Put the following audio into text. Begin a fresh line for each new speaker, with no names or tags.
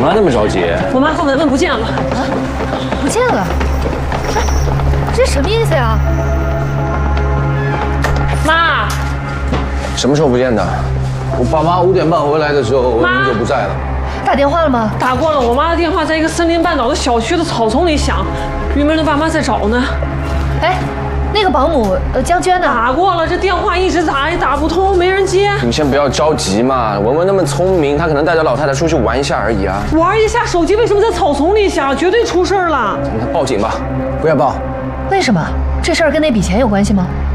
嘛那么着急？
我妈和文文不见了。
啊，不见了？这什么意思呀？
妈，
什么时候不见的？我爸妈5点半回来的时候，文文就不在了。
打电话了吗？
打过了，我妈的电话在一个森林半岛的小区的草丛里响，玉明的爸妈在找呢。
哎，那个保姆江娟呢？
打过了，这电话一直打也打不通，没人接。
你先不要着急嘛，文文那么聪明，她可能带着老太太出去玩一下而已啊。
玩一下，手机为什么在草丛里响？绝对出事了。
那报警吧，不要报。
为什么？这事儿跟那笔钱有关系吗？